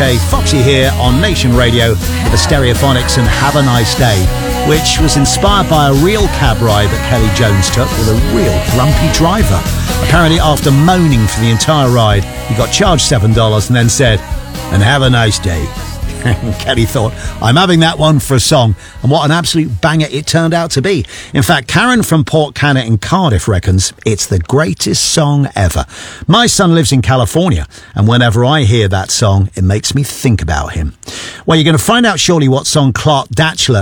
Okay, Foxy here on Nation Radio with the Stereophonics and Have a Nice Day, which was inspired by a real cab ride that Kelly Jones took with a real grumpy driver. Apparently, after moaning for the entire ride, he got charged $7 and then said, "And have a nice day." Kelly thought, I'm having that one for a song, and what an absolute banger it turned out to be. In fact, Karen from Port Cannet in Cardiff reckons it's the greatest song ever. My son lives in California, and whenever I hear that song, it makes me think about him. Well, you're going to find out shortly what song Clark Datchler